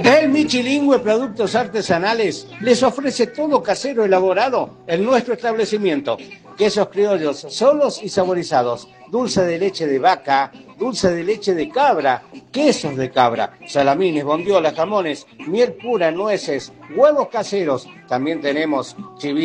El Michilingüe Productos Artesanales les ofrece todo casero elaborado en nuestro establecimiento. Quesos criollos solos y saborizados, dulce de leche de vaca, dulce de leche de cabra, quesos de cabra, salamines, bondiolas, jamones, miel pura, nueces, huevos caseros. También tenemos chivitos